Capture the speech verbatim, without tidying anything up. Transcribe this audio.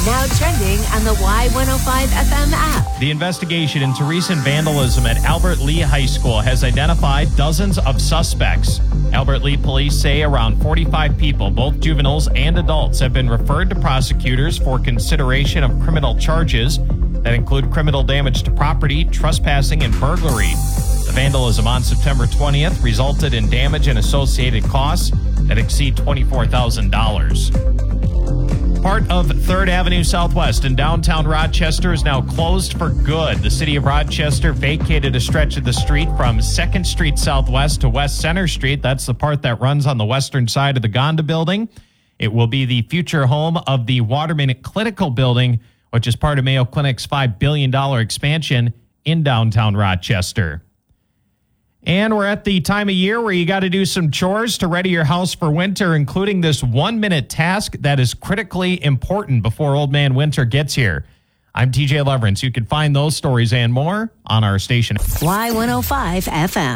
Now trending on the Y one oh five F M app. The investigation into recent vandalism at Albert Lee High School has identified dozens of suspects. Albert Lee police say around forty-five people, both juveniles and adults, have been referred to prosecutors for consideration of criminal charges that include criminal damage to property, trespassing, and burglary. The vandalism on September twentieth resulted in damage and associated costs that exceed twenty-four thousand dollars. Part of third Avenue Southwest in downtown Rochester is now closed for good. The city of Rochester vacated a stretch of the street from second Street Southwest to West Center Street. That's the part that runs on the western side of the Gonda building. It will be the future home of the Waterman Clinical Building, which is part of Mayo Clinic's five billion dollars expansion in downtown Rochester. And we're at the time of year where you got to do some chores to ready your house for winter, including this one-minute task that is critically important before Old Man Winter gets here. I'm T J Leverance. You can find those stories and more on our station. Y one oh five F M.